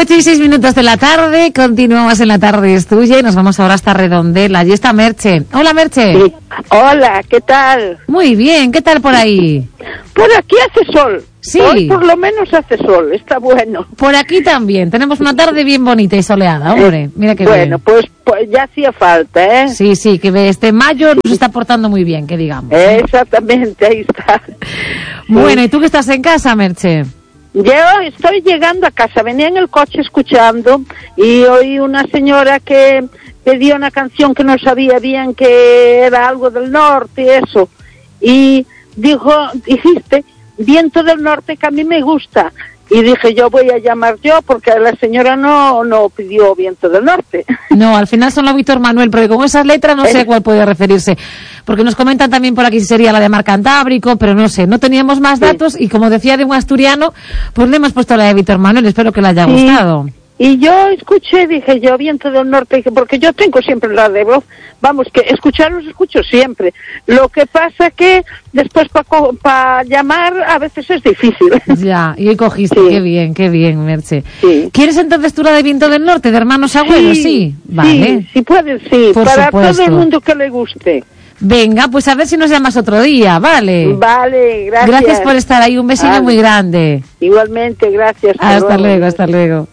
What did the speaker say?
8:06 de la tarde, continuamos en La Tarde es Tuya y nos vamos ahora hasta Redondela. Allí está Merche. Hola, Merche. Sí. Hola, ¿qué tal? Muy bien, ¿qué tal por ahí? Por aquí hace sol. Sí. Hoy por lo menos hace sol, está bueno. Por aquí también, tenemos una tarde bien bonita y soleada, hombre. Mira qué bueno, bien. Pues ya hacía falta, ¿eh? Sí, que este mayo nos está portando muy bien, que digamos. Exactamente, ahí está. Bueno, ¿y tú que estás en casa, Merche? Yo estoy llegando a casa, venía en el coche escuchando y oí una señora que pedía una canción que no sabía bien que era algo del norte y eso. Y dijiste, Viento del Norte, que a mí me gusta. Y dije, yo voy a llamar yo, porque la señora no pidió Viento del Norte. No, al final son los Víctor Manuel, porque con esas letras no sé a cuál puede referirse. Porque nos comentan también por aquí si sería la de Mar Cantábrico, pero no sé, no teníamos más datos y como decía de un asturiano, pues le hemos puesto la de Víctor Manuel, espero que le haya gustado. Y yo escuché, dije yo, Viento del Norte, porque yo tengo siempre la de voz, vamos, que escucharlos escucho siempre. Lo que pasa que después para llamar a veces es difícil. Ya, y hoy cogiste, sí. qué bien, Merche. Sí. ¿Quieres entonces tú la de Viento del Norte, de Hermanos Agüeros? Sí, vale. Sí, si puedes, sí, por para supuesto. todo el mundo que le guste. Venga, pues a ver si nos llamas otro día, ¿vale? Vale, gracias. Gracias por estar ahí, un besito muy grande. Igualmente, gracias. Hasta luego.